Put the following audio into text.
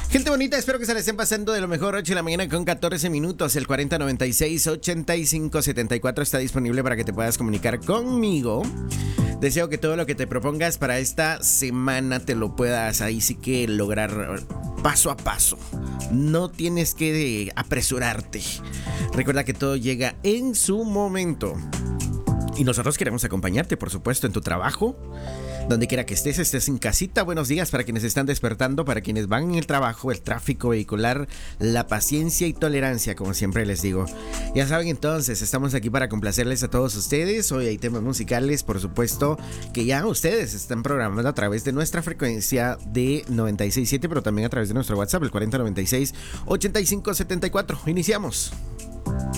Gente bonita, espero que se la estén pasando de lo mejor. 8 de la mañana con 14 minutos. El 4096-8574 está disponible para que te puedas comunicar conmigo. Deseo que todo lo que te propongas para esta semana te lo puedas ahí sí que lograr paso a paso. No tienes que apresurarte. Recuerda que todo llega en su momento. Y nosotros queremos acompañarte, por supuesto, en tu trabajo. Donde quiera que estés en casita. Buenos días para quienes están despertando, para quienes van en el trabajo, el tráfico vehicular, la paciencia y tolerancia, como siempre les digo. Ya saben, entonces, estamos aquí para complacerles a todos ustedes. Hoy hay temas musicales, por supuesto, que ya ustedes están programando a través de nuestra frecuencia de 96.7, pero también a través de nuestro WhatsApp, el 4096-8574. Iniciamos.